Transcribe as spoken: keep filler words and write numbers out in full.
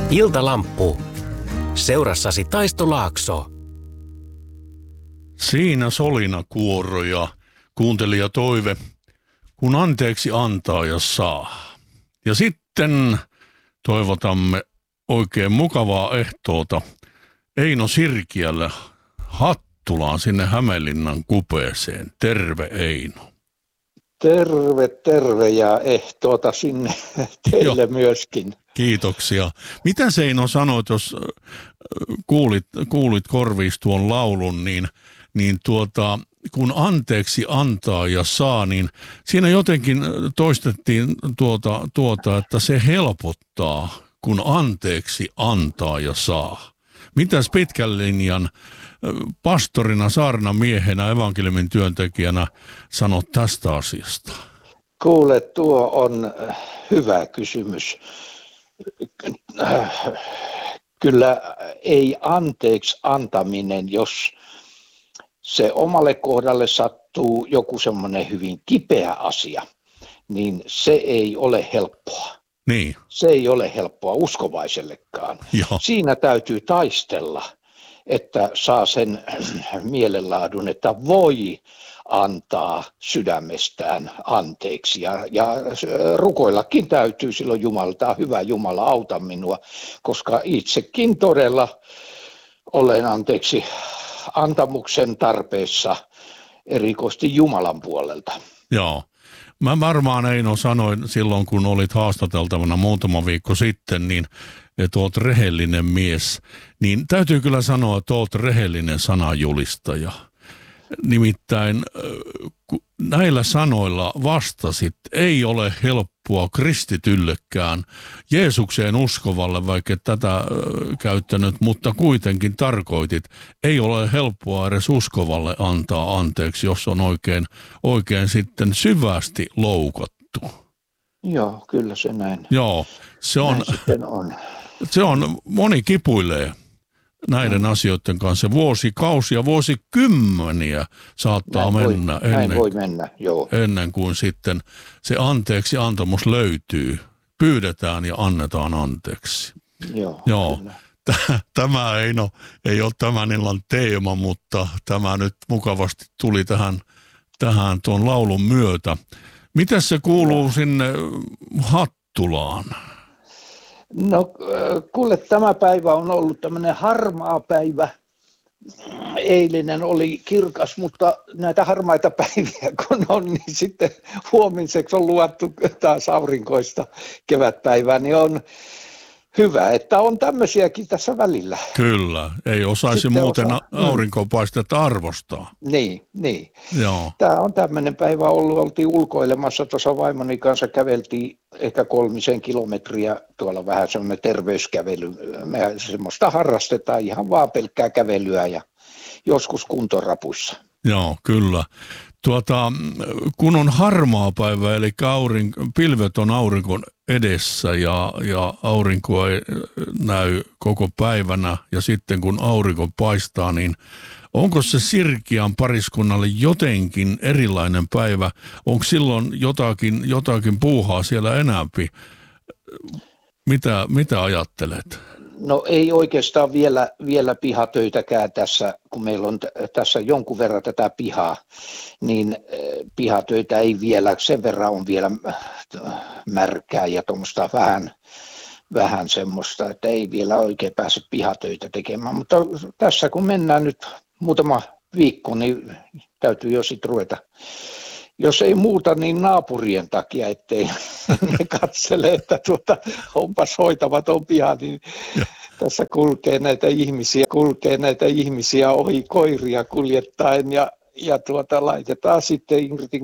Iltalamppu. Seurassasi Taisto Laakso. Siinä solina kuoro ja kuuntelija toive, kun anteeksi antaa ja saa. Ja sitten toivotamme oikein mukavaa ehtoota Eino Sirkiälle Hattulaan sinne Hämeenlinnan kupeeseen. Terve Eino. Terve, terve ja ehtoota sinne teille Joo. myöskin. Kiitoksia. Mitä Eino sanoit, jos kuulit, kuulit korviis tuon laulun, niin, niin tuota, kun anteeksi antaa ja saa, niin siinä jotenkin toistettiin tuota, tuota, että se helpottaa, kun anteeksi antaa ja saa. Mitäs pitkän linjan pastorina, saarnamiehenä, evankeliumin työntekijänä sanot tästä asiasta? Kuule, tuo on hyvä kysymys. Kyllä ei anteeksi antaminen, jos se omalle kohdalle sattuu joku semmoinen hyvin kipeä asia, niin se ei ole helppoa. Niin. Se ei ole helppoa uskovaisellekaan. Joo. Siinä täytyy taistella, että saa sen mielenlaadun, että voi antaa sydämestään anteeksi. Ja, ja rukoillakin täytyy silloin Jumalalta, hyvä Jumala, auta minua, koska itsekin todella olen anteeksi antamuksen tarpeessa erikoisesti Jumalan puolelta. Joo. Mä varmaan Eino sanoin silloin, kun olit haastateltavana muutama viikko sitten, niin että oot rehellinen mies. Niin täytyy kyllä sanoa, että oot rehellinen sananjulistaja. Nimittäin näillä sanoilla vastasit, ei ole helppoa kristityllekään, Jeesukseen uskovalle, vaikka et tätä käyttänyt, mutta kuitenkin tarkoitit, ei ole helppoa edes uskovalle antaa anteeksi, jos on oikein, oikein sitten syvästi loukattu. Joo, kyllä se näin. Joo, se on, näin sitten on. Se on, moni kipuilee näiden mm. asioiden kanssa. Vuosikausia, vuosikymmeniä saattaa näin mennä, voi, ennen, voi mennä joo. ennen kuin sitten se anteeksi antamus löytyy. Pyydetään ja annetaan anteeksi. Joo, Joo. Tämä Eino ei ole tämän illan teema, mutta tämä nyt mukavasti tuli tähän, tähän tuon laulun myötä. Mitäs se kuuluu no. sinne Hattulaan? No kuule, tämä päivä on ollut tämmöinen harmaa päivä. Eilinen oli kirkas, mutta näitä harmaita päiviä kun on, niin sitten huomiseksi on luvattu taas aurinkoista kevätpäivää, niin on hyvä, että on tämmöisiäkin tässä välillä. Kyllä, ei osaisi sitten muuten osa... aurinkopaistetta arvostaa. Niin, niin. Joo. Tämä on tämmöinen päivä ollut, oltiin ulkoilemassa tuossa vaimoni kanssa, käveltiin ehkä kolmisen kilometriä, tuolla vähän semmoinen terveyskävely. Me semmoista harrastetaan ihan vaan pelkkää kävelyä ja joskus kuntorapuissa. Joo, kyllä. Tuota, kun on harmaa päivä, eli aurinko, pilvet on aurinkon edessä ja, ja aurinko ei näy koko päivänä ja sitten kun aurinko paistaa, niin onko se Sirkiän pariskunnalle jotenkin erilainen päivä? Onko silloin jotakin, jotakin puuhaa siellä enäämpi? Mitä, mitä ajattelet? No ei oikeastaan vielä, vielä pihatöitäkään tässä, kun meillä on t- tässä jonkun verran tätä pihaa, niin pihatöitä ei vielä, sen verran on vielä märkää ja tuommoista vähän, vähän semmoista, että ei vielä oikein pääse pihatöitä tekemään. Mutta tässä kun mennään nyt muutama viikko, niin täytyy jo sitten ruveta. Jos ei muuta, niin naapurien takia, ettei ne katsele, että tuota, onpas hoitamaton piha, niin ja. Tässä kulkee näitä ihmisiä, kulkee näitä ihmisiä ohi koiria kuljettaen ja, ja tuota, laitetaan sitten irti